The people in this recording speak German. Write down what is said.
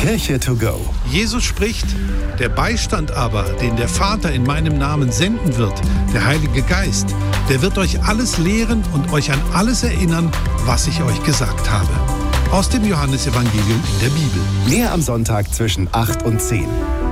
Kirche to go. Jesus spricht: Der Beistand aber, den der Vater in meinem Namen senden wird, der Heilige Geist, der wird euch alles lehren und euch an alles erinnern, was ich euch gesagt habe. Aus dem Johannesevangelium in der Bibel. Mehr am Sonntag zwischen 8 und 10.